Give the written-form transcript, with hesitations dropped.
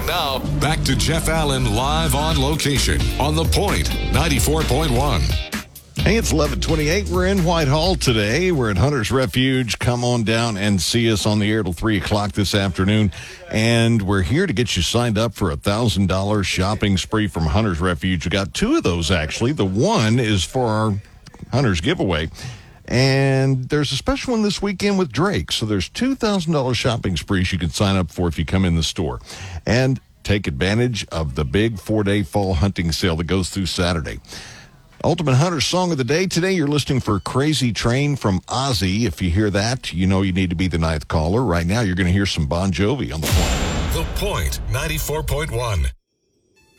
And now, back to Jeff Allen live on location on The Point 94.1. Hey, it's 11:28. We're in Whitehall today. We're at Hunter's Refuge. Come on down and see us on the air till 3 o'clock this afternoon. And we're here to get you signed up for a $1,000 shopping spree from Hunter's Refuge. We got two of those, actually. The one is for our Hunter's giveaway. And there's a special one this weekend with Drake. So there's $2,000 shopping sprees you can sign up for if you come in the store. And take advantage of the big 4-day fall hunting sale that goes through Saturday. Ultimate Hunter Song of the Day. Today you're listening for Crazy Train from Ozzy. If you hear that, you know you need to be the ninth caller. Right now you're going to hear some Bon Jovi on The Point. The Point 94.1.